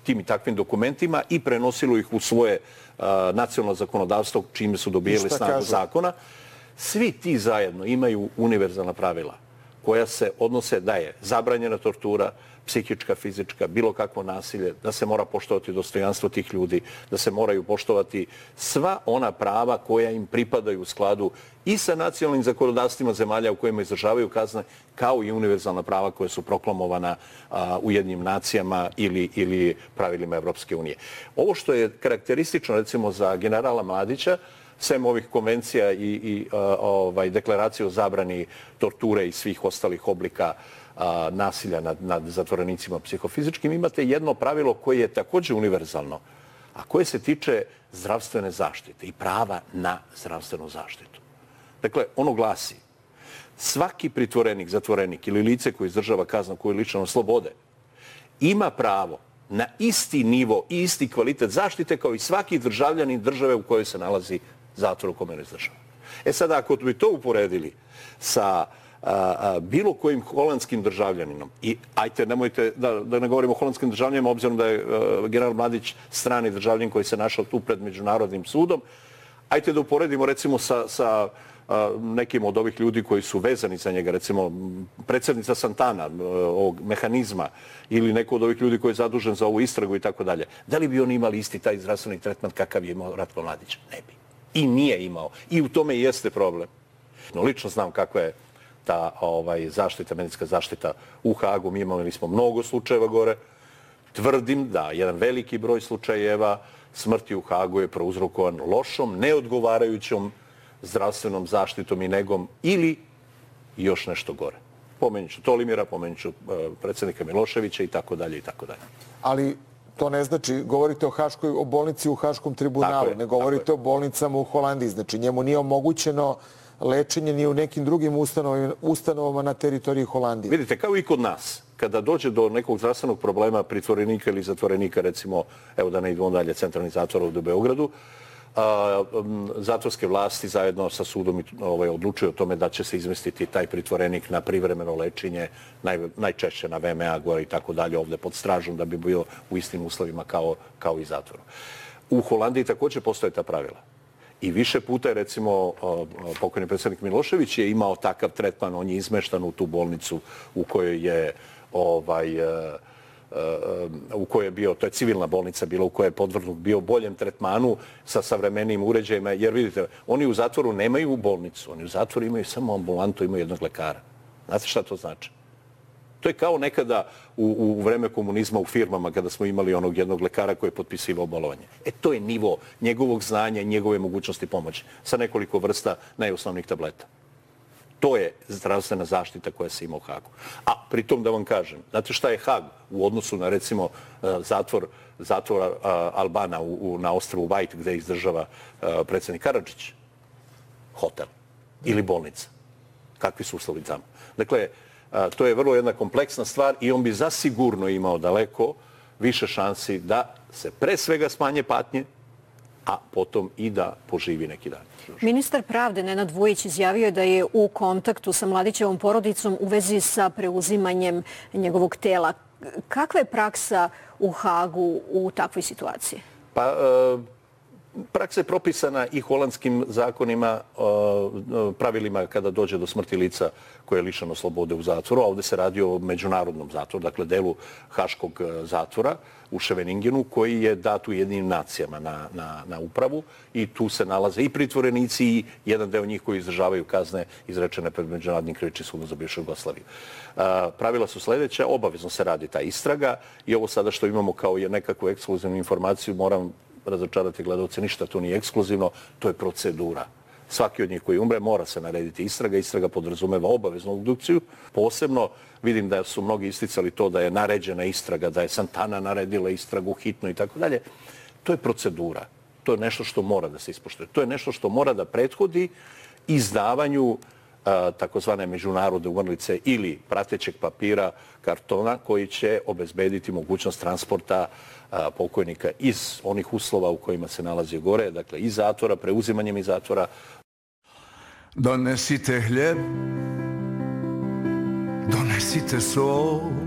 tim i takvim dokumentima i prenosilo ih u svoje nacionalno zakonodavstvo čime su dobijeli snagu zakona. Svi ti zajedno imaju univerzalna pravila koja se odnose da je zabranjena tortura, psihička, fizička, bilo kakvo nasilje, da se mora poštovati dostojanstvo tih ljudi, da se moraju poštovati sva ona prava koja im pripadaju u skladu i sa nacionalnim zakonodavstvima zemalja u kojima izdržavaju kazne, kao i univerzalna prava koja su proklamovana Ujedinjenim nacijama ili pravilima Evropske unije. Ovo što je karakteristično recimo za generala Mladića, sem ovih konvencija i deklaracije o zabrani torture i svih ostalih oblika nasilja nad zatvorenicima psihofizičkim, imate jedno pravilo koje je također univerzalno, a koje se tiče zdravstvene zaštite i prava na zdravstvenu zaštitu. Dakle, ono glasi, svaki pritvorenik, zatvorenik ili lice koji izdržava kaznu koju je lišeno slobode ima pravo na isti nivo i isti kvalitet zaštite kao i svaki državljanin države u kojoj se nalazi zatvor u kome ne izdržava. E sada, ako bi to uporedili sa bilo kojim holandskim državljaninom, i ajte, nemojte da ne govorimo o holandskim državljanima, obzirom da je general Mladić strani državljan koji se našao tu pred Međunarodnim sudom, ajte da uporedimo recimo sa nekim od ovih ljudi koji su vezani za njega, recimo predsjednica Santana, ovog mehanizma, ili neko od ovih ljudi koji je zadužen za ovu istragu i tako dalje. Da li bi oni imali isti taj zdravstveni tretman kakav je imao Ratko Mladić? Ne bi. I nije imao. I u tome i jeste problem. Lično znam kakva je ta zaštita, medicinska zaštita u Hagu. Mi imali smo mnogo slučajeva gore. Tvrdim da jedan veliki broj slučajeva smrti u Hagu je prouzrokovan lošom, neodgovarajućom zdravstvenom zaštitom i negom ili još nešto gore. Pomenut ću Tolimira, pomenut ću predsjednika Miloševića i tako dalje i tako dalje. Ali to ne znači, govorite o bolnici u Haškom tribunalu, ne govorite o bolnicama u Holandiji. Znači njemu nije omogućeno lečenje ni u nekim drugim ustanovama na teritoriji Holandije. Vidite, kao i kod nas, kada dođe do nekog zdravstvenog problema pritvorenika ili zatvorenika, recimo, evo da ne idemo dalje, centralni zatvor u Beogradu, zatvorske vlasti zajedno sa sudom odlučuju o tome da će se izmestiti taj pritvorenik na privremeno lečenje, najčešće na VMA gore i tako dalje, ovdje pod stražom, da bi bio u istim uslovima kao i zatvoru. U Holandiji također postoje ta pravila. I više puta je, recimo, pokojni predsjednik Milošević je imao takav tretman, on je izmeštan u tu bolnicu u kojoj je bio, to je civilna bolnica bila, u kojoj je podvrgnut bio boljem tretmanu sa savremenim uređajima, jer vidite, oni u zatvoru nemaju bolnicu, oni u zatvoru imaju samo ambulantu, imaju jednog lekara. Znate šta to znači? To je kao nekada u vreme komunizma u firmama kada smo imali onog jednog lekara koji je potpisivao bolovanje. To je nivo njegovog znanja i njegove mogućnosti pomoći sa nekoliko vrsta najosnovnijih tableta. To je zdravstvena zaštita koja se ima u Hagu. A pritom da vam kažem, znate šta je Hag u odnosu na, recimo, zatvor Albana na ostrvu White gde izdržava predsjednik Karadžić? Hotel ili bolnica. Kakvi su uslovi tamo? Dakle, to je vrlo jedna kompleksna stvar i on bi zasigurno imao daleko više šansi da se pre svega smanje patnje, a potom i da poživi neki dan. Ministar pravde Nenad Vujić izjavio je da je u kontaktu sa Mladićevom porodicom u vezi sa preuzimanjem njegovog tela. Kakva je praksa u Hagu u takvoj situaciji? Pa, praksa je propisana i holandskim zakonima, pravilima kada dođe do smrti lica koje je lišeno slobode u zatvoru. Ovdje se radi o međunarodnom zatvoru, dakle delu Haškog zatvora u Scheveningenu, koji je dat Ujedinjenim nacijama na upravu i tu se nalaze i pritvorenici i jedan deo njih koji izdržavaju kazne izrečene pred Međunarodnim krivičnim sudom za bivšu Jugoslaviju. Pravila su sljedeća, obavezno se radi ta istraga i ovo sada što imamo kao nekakvu ekskluzivnu informaciju, moram razočarati gledalce, ništa to nije ekskluzivno, to je procedura. Svaki od njih koji umre mora se narediti istraga. Istraga podrazumeva obaveznu obdukciju. Posebno vidim da su mnogi isticali to da je naređena istraga, da je Santana naredila istragu hitno i tako dalje. To je procedura. To je nešto što mora da se ispoštuje. To je nešto što mora da prethodi izdavanju takozvane međunarodne umrlice ili pratećeg papira, kartona, koji će obezbediti mogućnost transporta pokojnika iz onih uslova u kojima se nalazi gore, dakle iz zatvora, preuzimanjem iz zatvora. Donesite hljeb, donesite sol,